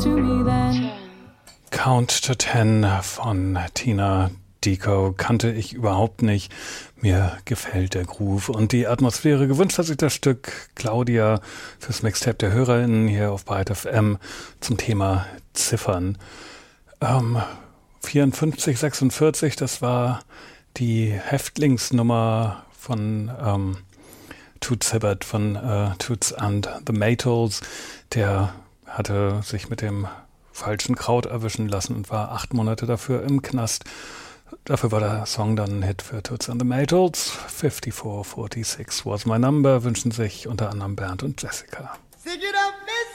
to me then. Count to Ten von Tina Dickow kannte ich überhaupt nicht. Mir gefällt der Groove und die Atmosphäre. Gewünscht hat sich das Stück Claudia fürs Mixtape der HörerInnen hier auf Byte FM zum Thema Ziffern. 54, 46, das war die Häftlingsnummer von Toots Hibbert, von Toots and the Maytals. Der hatte sich mit dem falschen Kraut erwischen lassen und war 8 Monate dafür im Knast. Dafür war der Song dann ein Hit für Toots and the Maytals. 5446 was my number, wünschen sich unter anderem Bernd und Jessica. Sing it up, Miss